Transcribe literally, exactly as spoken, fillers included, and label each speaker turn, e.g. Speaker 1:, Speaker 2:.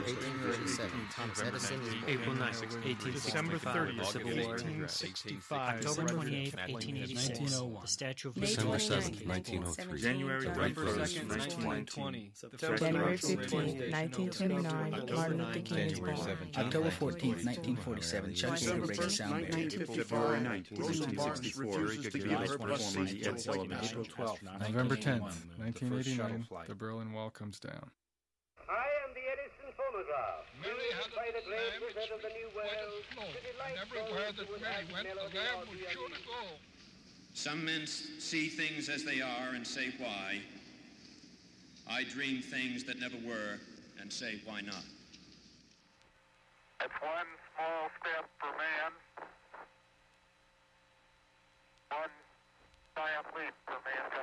Speaker 1: eighteen thirty-seven, Thomas Edison is born.
Speaker 2: April ninth, eighteen
Speaker 3: December
Speaker 2: sixty-five,
Speaker 3: thirtieth,
Speaker 2: the Civil War.
Speaker 3: eighteen sixty-five.
Speaker 2: October
Speaker 3: Surrender
Speaker 2: twenty-eighth,
Speaker 3: of
Speaker 2: eighteen
Speaker 3: California.
Speaker 2: eighty-six,
Speaker 4: nineteen oh one.
Speaker 2: the Statue of
Speaker 5: May
Speaker 2: Liberty.
Speaker 6: December
Speaker 5: twenty-ninth,
Speaker 6: seventh, nineteen oh three.
Speaker 3: January
Speaker 4: November
Speaker 3: twenty-first,
Speaker 4: second,
Speaker 3: nineteen
Speaker 4: twenty.
Speaker 7: January fifteenth, nineteen twenty-nine, Martin Luther King is born.
Speaker 4: October fourteenth, nineteen forty-seven, Chuck Yeager breaks sound barrier.
Speaker 3: February ninth, nineteen sixty-four, to give us performing the Ed Sullivan.
Speaker 4: April twelfth,
Speaker 8: November tenth, nineteen eighty-nine, the Berlin Wall comes down.
Speaker 9: I am the Edison phonograph.
Speaker 10: Mary had a
Speaker 9: By the
Speaker 10: little
Speaker 9: great
Speaker 10: lamb which
Speaker 9: wizard of the New
Speaker 10: went
Speaker 9: World,
Speaker 10: and flowed,
Speaker 9: to delight
Speaker 10: and everywhere
Speaker 9: those
Speaker 10: that
Speaker 9: who would
Speaker 10: Mary
Speaker 9: add
Speaker 10: went, the
Speaker 9: melody
Speaker 10: lamb
Speaker 9: or
Speaker 10: was
Speaker 9: the
Speaker 10: sure to
Speaker 9: unused.
Speaker 10: go.
Speaker 11: Some men see things as they are and say why. I dream things that never were and say why not.
Speaker 12: It's one small step for man, one giant leap for mankind.